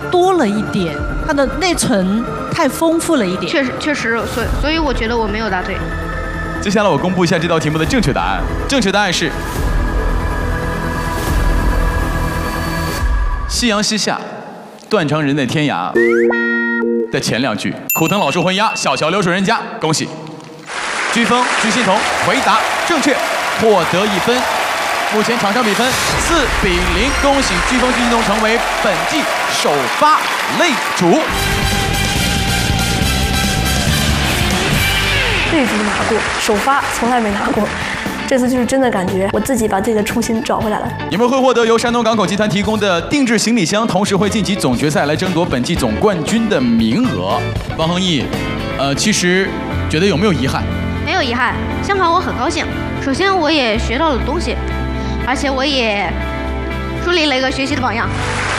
多了一点，它的内存太丰富了一点。 确实，所以我觉得我没有答对。 接下来我公布一下这道题目的正确答案，正确答案是夕阳西下，断肠人在天涯的前2句，苦藤老树昏鸦，小桥流水人家。恭喜飓风居心彤回答正确，获得1分。目前场上比分4-0，恭喜飓风居心彤成为本季首发擂主。 擂主拿过，首发从来没拿过。这次就是真的感觉我自己把自己的初心找回来了。 你们会获得由山东港口集团提供的定制行李箱，同时会晋级总决赛来争夺本季总冠军的名额。王恒毅，其实觉得有没有遗憾？ 没有遗憾，相反我很高兴。首先我也学到了东西，而且我也树立了一个学习的榜样。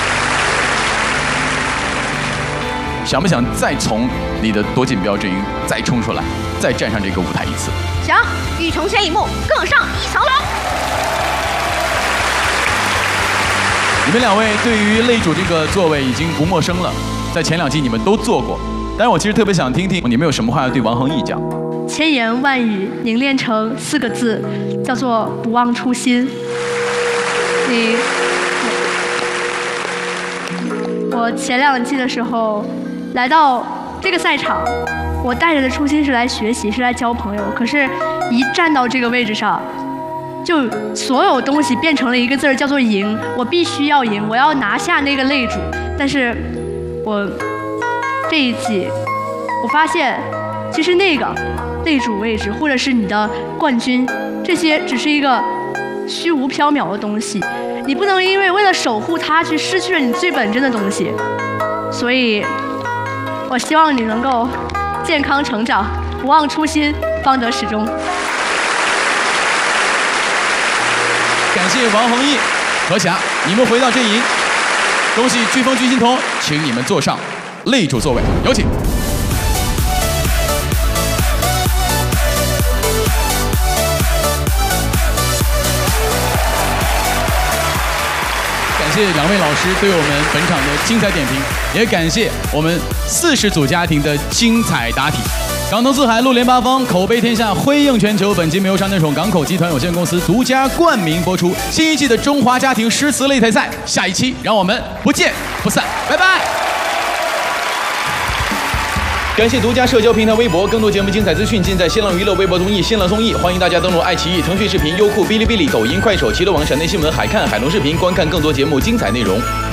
想不想再从你的夺锦标阵营再冲出来，再站上这个舞台一次？ 想，欲穷千里目，更上一层楼。 你们2位对于擂主这个座位已经不陌生了，在前2季你们都做过，但是我其实特别想听听你们有什么话要对王恒毅讲。 千言万语凝练成4个字，叫做不忘初心。我前2季的时候来到这个赛场，我带着的初心是来学习，是来交朋友。可是，一站到这个位置上，就所有东西变成了一个字儿，叫做赢。我必须要赢，我要拿下那个擂主。但是，我这一季，我发现，其实那个擂主位置，或者是你的冠军，这些只是一个虚无缥缈的东西。你不能因为了守护它，去失去了你最本真的东西。所以，我希望你能够健康成长，不忘初心，方得始终。 感谢王恒毅、何霞，你们回到阵营。恭喜飓风居心彤，请你们坐上擂主座位，有请。感谢2位老师对我们本场的精彩点评，也感谢我们40组家庭的精彩答题。港通四海，陆联八方，口碑天下，辉映全球。本节目由山东省港口集团有限公司独家冠名播出。新一季的中华家庭诗词擂台赛，下一期让我们不见不散，拜拜。感谢独家社交平台微博，更多节目精彩资讯尽在新浪娱乐、微博综艺、新浪综艺。欢迎大家登录爱奇艺、腾讯视频、优酷、哔哩哔哩、抖音、快手、齐乐网、闪电新闻、海看、海龙视频，观看更多节目精彩内容。